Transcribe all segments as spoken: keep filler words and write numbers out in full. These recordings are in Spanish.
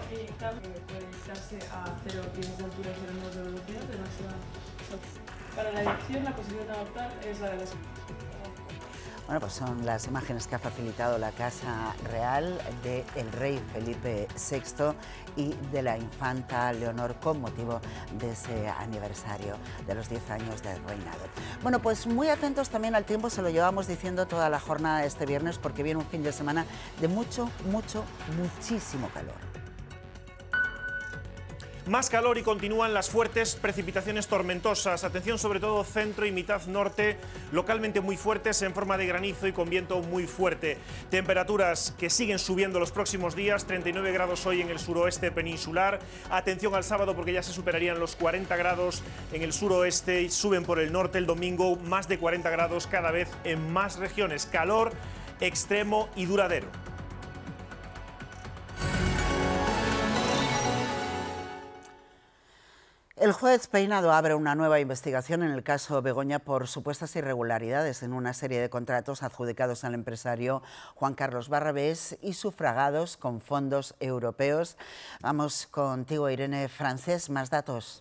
y también puede darse a cero pies de altura y cero metros de velocidad de máxima. Para la edición, la posición adoptar es la de las... Bueno, pues son las imágenes que ha facilitado la Casa Real del rey Felipe sexto y de la infanta Leonor con motivo de ese aniversario de los diez años del reinado. Bueno, pues muy atentos también al tiempo, se lo llevamos diciendo toda la jornada de este viernes porque viene un fin de semana de mucho, mucho, muchísimo calor. Más calor y continúan las fuertes precipitaciones tormentosas. Atención sobre todo centro y mitad norte, localmente muy fuertes en forma de granizo y con viento muy fuerte. Temperaturas que siguen subiendo los próximos días, treinta y nueve grados hoy en el suroeste peninsular. Atención al sábado porque ya se superarían los cuarenta grados en el suroeste y suben por el norte el domingo, más de cuarenta grados cada vez en más regiones. Calor extremo y duradero. El juez Peinado abre una nueva investigación en el caso Begoña por supuestas irregularidades en una serie de contratos adjudicados al empresario Juan Carlos Barrabés y sufragados con fondos europeos. Vamos contigo, Irene Francés, más datos.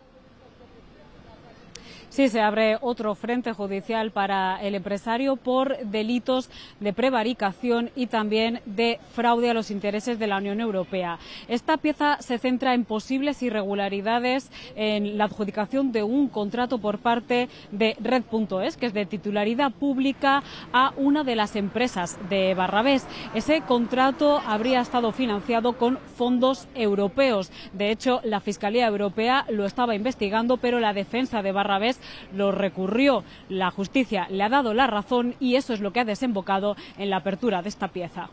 Sí, se abre otro frente judicial para el empresario por delitos de prevaricación y también de fraude a los intereses de la Unión Europea. Esta pieza se centra en posibles irregularidades en la adjudicación de un contrato por parte de Red punto es, que es de titularidad pública, a una de las empresas de Barrabés. Ese contrato habría estado financiado con fondos europeos. De hecho, la Fiscalía Europea lo estaba investigando, pero la defensa de Barrabés lo recurrió. La justicia le ha dado la razón y eso es lo que ha desembocado en la apertura de esta pieza.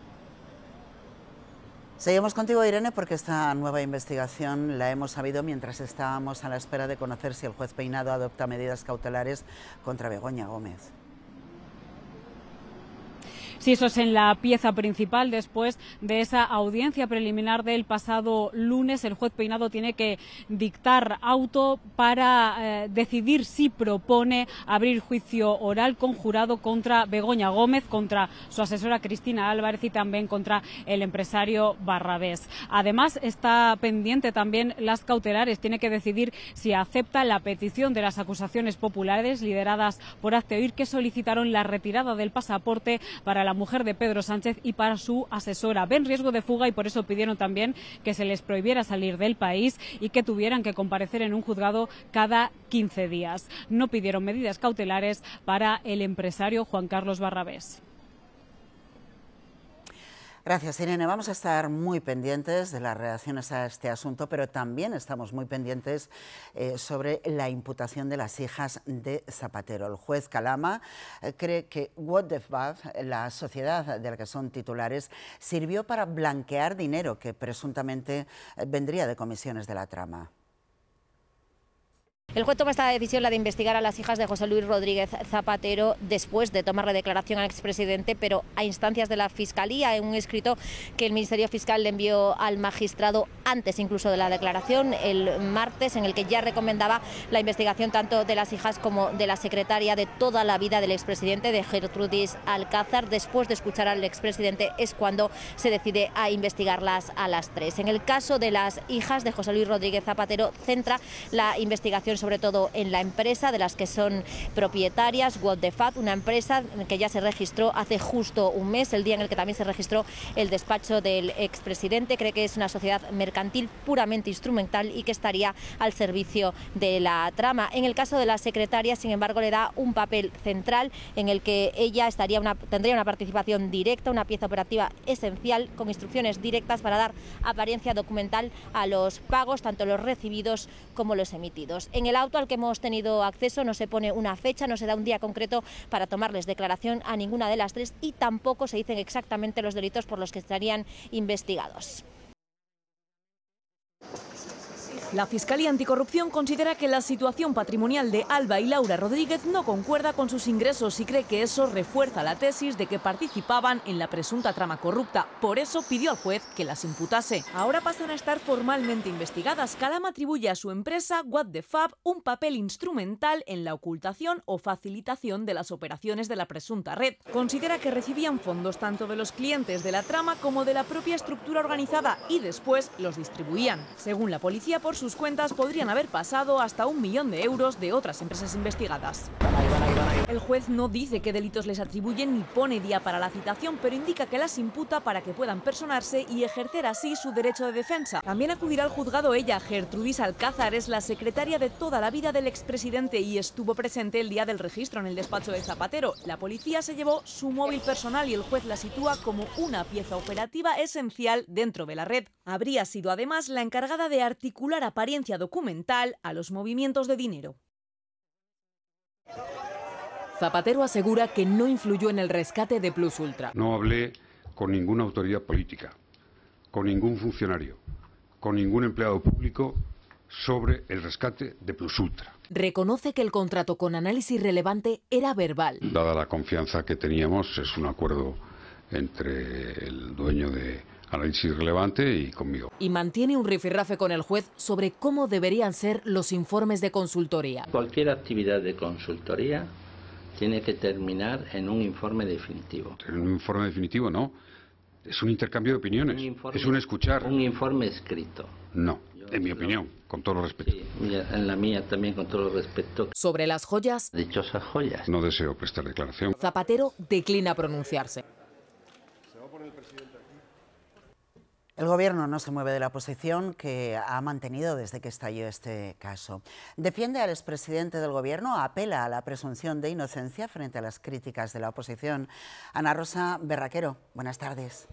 Seguimos contigo, Irene, porque esta nueva investigación la hemos sabido mientras estábamos a la espera de conocer si el juez Peinado adopta medidas cautelares contra Begoña Gómez. Sí, eso es en la pieza principal. Después de esa audiencia preliminar del pasado lunes, el juez Peinado tiene que dictar auto para eh, decidir si propone abrir juicio oral conjurado contra Begoña Gómez, contra su asesora Cristina Álvarez y también contra el empresario Barrabés. Además, está pendiente también las cautelares. Tiene que decidir si acepta la petición de las acusaciones populares lideradas por Hazte Oír, que solicitaron la retirada del pasaporte para la la mujer de Pedro Sánchez y para su asesora. Ven riesgo de fuga y por eso pidieron también que se les prohibiera salir del país y que tuvieran que comparecer en un juzgado cada quince días. No pidieron medidas cautelares para el empresario Juan Carlos Barrabés. Gracias, Irene. Vamos a estar muy pendientes de las reacciones a este asunto, pero también estamos muy pendientes eh, sobre la imputación de las hijas de Zapatero. El juez Calama eh, cree que What the Fuck, la sociedad de la que son titulares, sirvió para blanquear dinero que presuntamente eh, vendría de comisiones de la trama. El juez toma esta decisión, la de investigar a las hijas de José Luis Rodríguez Zapatero, después de tomarle declaración al expresidente, pero a instancias de la Fiscalía, en un escrito que el Ministerio Fiscal le envió al magistrado antes incluso de la declaración, el martes, en el que ya recomendaba la investigación tanto de las hijas como de la secretaria de toda la vida del expresidente, de Gertrudis Alcázar. Después de escuchar al expresidente es cuando se decide a investigarlas a las tres. En el caso de las hijas de José Luis Rodríguez Zapatero, centra la investigación sobre todo en la empresa de las que son propietarias, What the Fuck, una empresa que ya se registró hace justo un mes, el día en el que también se registró el despacho del expresidente. Cree que es una sociedad mercantil puramente instrumental y que estaría al servicio de la trama. En el caso de la secretaria, sin embargo, le da un papel central en el que ella estaría una, tendría una participación directa, una pieza operativa esencial, con instrucciones directas para dar apariencia documental a los pagos, tanto los recibidos como los emitidos. En el auto al que hemos tenido acceso no se pone una fecha, no se da un día concreto para tomarles declaración a ninguna de las tres y tampoco se dicen exactamente los delitos por los que estarían investigados. La Fiscalía Anticorrupción considera que la situación patrimonial de Alba y Laura Rodríguez no concuerda con sus ingresos y cree que eso refuerza la tesis de que participaban en la presunta trama corrupta. Por eso pidió al juez que las imputase. Ahora pasan a estar formalmente investigadas. Calama atribuye a su empresa What the Fab un papel instrumental en la ocultación o facilitación de las operaciones de la presunta red. Considera que recibían fondos tanto de los clientes de la trama como de la propia estructura organizada y después los distribuían. Según la policía, por sus cuentas podrían haber pasado hasta un millón de euros de otras empresas investigadas. El juez no dice qué delitos les atribuyen ni pone día para la citación, pero indica que las imputa para que puedan personarse y ejercer así su derecho de defensa. También acudirá al juzgado ella. Gertrudis Alcázar es la secretaria de toda la vida del expresidente y estuvo presente el día del registro en el despacho de Zapatero. La policía se llevó su móvil personal y el juez la sitúa como una pieza operativa esencial dentro de la red. Habría sido además la encargada de articular apariencia documental a los movimientos de dinero. Zapatero asegura que no influyó en el rescate de Plus Ultra. No hablé con ninguna autoridad política, con ningún funcionario, con ningún empleado público sobre el rescate de Plus Ultra. Reconoce que el contrato con Análisis Relevante era verbal. Dada la confianza que teníamos, es un acuerdo entre el dueño de Análisis Relevante y conmigo. Y mantiene un rifirrafe con el juez sobre cómo deberían ser los informes de consultoría. Cualquier actividad de consultoría tiene que terminar en un informe definitivo. En un informe definitivo no. Es un intercambio de opiniones. Un informe, es un escuchar. Un informe escrito. No, en mi opinión, con todo respeto. Sí, en la mía también, con todo respeto. Sobre las joyas. Dichosas joyas. No deseo prestar declaración. Zapatero declina pronunciarse. El Gobierno no se mueve de la posición que ha mantenido desde que estalló este caso. Defiende al expresidente del Gobierno, apela a la presunción de inocencia frente a las críticas de la oposición. Ana Rosa Berraquero, buenas tardes.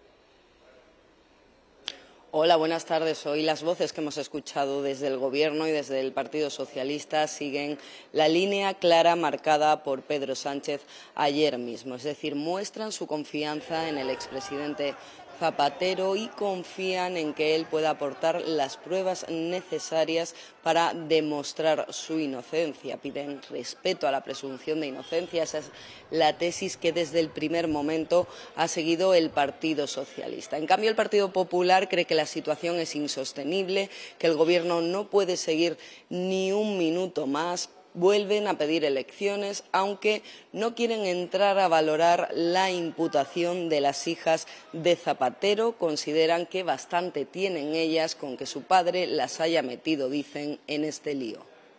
Hola, buenas tardes. Hoy las voces que hemos escuchado desde el Gobierno y desde el Partido Socialista siguen la línea clara marcada por Pedro Sánchez ayer mismo. Es decir, muestran su confianza en el expresidente Zapatero y confían en que él pueda aportar las pruebas necesarias para demostrar su inocencia. Piden respeto a la presunción de inocencia. Esa es la tesis que desde el primer momento ha seguido el Partido Socialista. En cambio, el Partido Popular cree que la situación es insostenible, que el Gobierno no puede seguir ni un minuto más. Vuelven a pedir elecciones, aunque no quieren entrar a valorar la imputación de las hijas de Zapatero. Consideran que bastante tienen ellas con que su padre las haya metido, dicen, en este lío.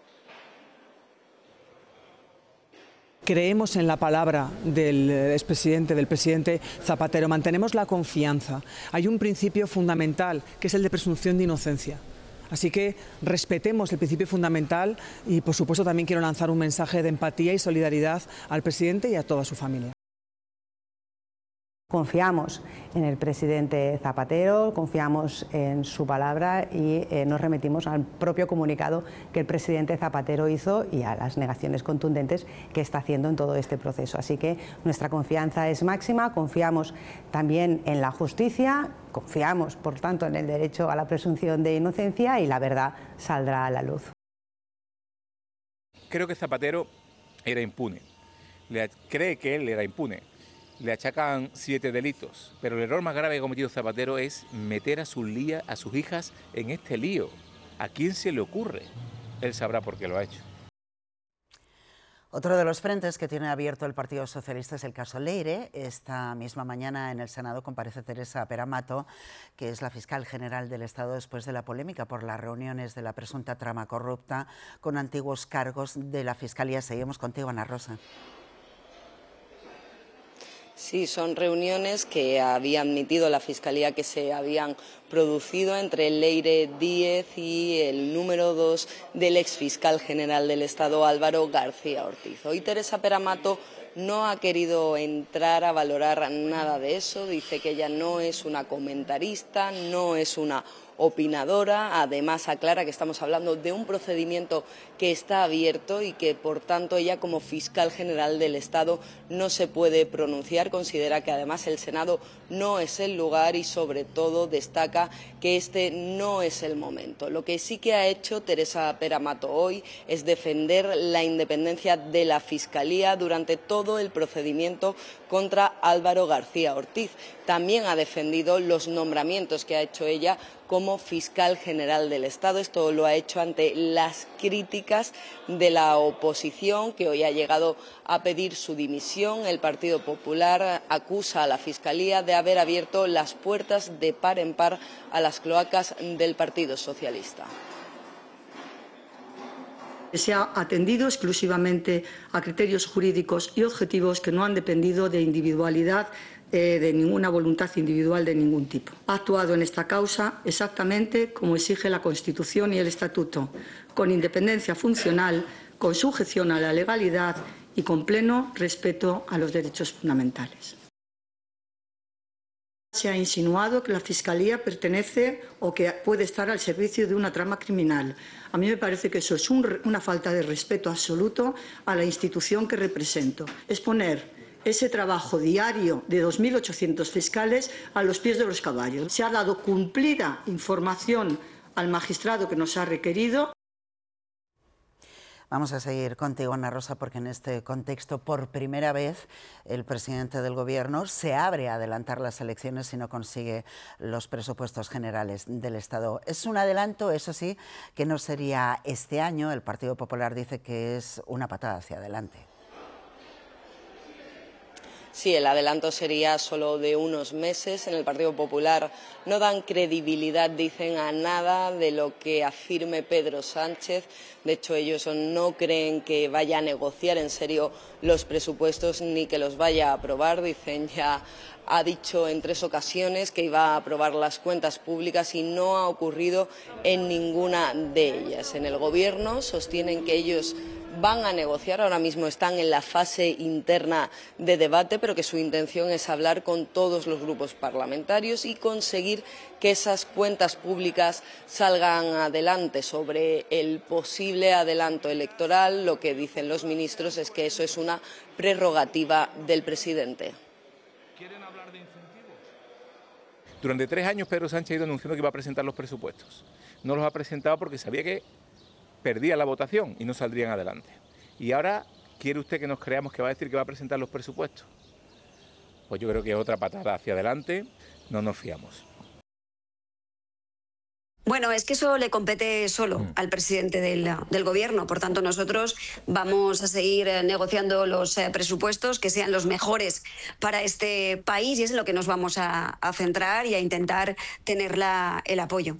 Creemos en la palabra del expresidente, del presidente Zapatero. Mantenemos la confianza. Hay un principio fundamental, que es el de presunción de inocencia. Así que respetemos el principio fundamental y, por supuesto, también quiero lanzar un mensaje de empatía y solidaridad al presidente y a toda su familia. Confiamos en el presidente Zapatero, confiamos en su palabra y eh, nos remitimos al propio comunicado que el presidente Zapatero hizo y a las negaciones contundentes que está haciendo en todo este proceso. Así que nuestra confianza es máxima, confiamos también en la justicia, confiamos, por tanto, en el derecho a la presunción de inocencia y la verdad saldrá a la luz. Creo que Zapatero era impune, Le, cree que él era impune. Le achacan siete delitos, pero el error más grave que ha cometido Zapatero es meter a sus, lía, a sus hijas en este lío. ¿A quién se le ocurre? Él sabrá por qué lo ha hecho. Otro de los frentes que tiene abierto el Partido Socialista es el caso Leire. Esta misma mañana en el Senado comparece Teresa Peramato, que es la fiscal general del Estado, después de la polémica por las reuniones de la presunta trama corrupta con antiguos cargos de la Fiscalía. Seguimos contigo, Ana Rosa. Sí, son reuniones que había admitido la Fiscalía que se habían producido entre Leire Díez y el número dos del exfiscal general del Estado, Álvaro García Ortiz. Hoy Teresa Peramato no ha querido entrar a valorar nada de eso. Dice que ella no es una comentarista, no es una opinadora. Además, aclara que estamos hablando de un procedimiento que está abierto y que, por tanto, ella como fiscal general del Estado no se puede pronunciar. Considera que, además, el Senado no es el lugar y, sobre todo, destaca que este no es el momento. Lo que sí que ha hecho Teresa Peramato hoy es defender la independencia de la Fiscalía durante todo el procedimiento contra Álvaro García Ortiz. También ha defendido los nombramientos que ha hecho ella como fiscal general del Estado. Esto lo ha hecho ante las críticas de la oposición, que hoy ha llegado a pedir su dimisión. El Partido Popular acusa a la Fiscalía de haber abierto las puertas de par en par a las cloacas del Partido Socialista. Se ha atendido exclusivamente a criterios jurídicos y objetivos que no han dependido de individualidad, eh, de ninguna voluntad individual de ningún tipo. Ha actuado en esta causa exactamente como exige la Constitución y el Estatuto, con independencia funcional, con sujeción a la legalidad y con pleno respeto a los derechos fundamentales. Se ha insinuado que la Fiscalía pertenece o que puede estar al servicio de una trama criminal. A mí me parece que eso es un, una falta de respeto absoluto a la institución que represento. Es poner ese trabajo diario de dos mil ochocientos fiscales a los pies de los caballos. Se ha dado cumplida información al magistrado que nos ha requerido. Vamos a seguir contigo, Ana Rosa, porque en este contexto, por primera vez, el presidente del Gobierno se abre a adelantar las elecciones si no consigue los presupuestos generales del Estado. Es un adelanto, eso sí, que no sería este año. El Partido Popular dice que es una patada hacia adelante. Sí, el adelanto sería solo de unos meses. En el Partido Popular no dan credibilidad, dicen, a nada de lo que afirme Pedro Sánchez. De hecho, ellos no creen que vaya a negociar en serio los presupuestos ni que los vaya a aprobar. Dicen, ya ha dicho en tres ocasiones que iba a aprobar las cuentas públicas y no ha ocurrido en ninguna de ellas. En el Gobierno sostienen que ellos van a negociar, ahora mismo están en la fase interna de debate, pero que su intención es hablar con todos los grupos parlamentarios y conseguir que esas cuentas públicas salgan adelante. Sobre el posible adelanto electoral, lo que dicen los ministros es que eso es una prerrogativa del presidente. Durante tres años Pedro Sánchez ha ido anunciando que iba a presentar los presupuestos. No los ha presentado porque sabía que perdía la votación y no saldrían adelante. Y ahora, ¿quiere usted que nos creamos que va a decir que va a presentar los presupuestos? Pues yo creo que es otra patada hacia adelante, no nos fiamos. Bueno, es que eso le compete solo mm. al presidente del, del Gobierno. Por tanto, nosotros vamos a seguir negociando los eh, presupuestos que sean los mejores para este país y es en lo que nos vamos a, a centrar y a intentar tener la, el apoyo.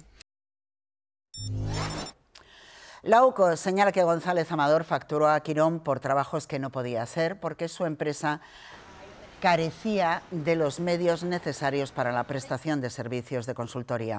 La U C O señala que González Amador facturó a Quirón por trabajos que no podía hacer porque su empresa carecía de los medios necesarios para la prestación de servicios de consultoría.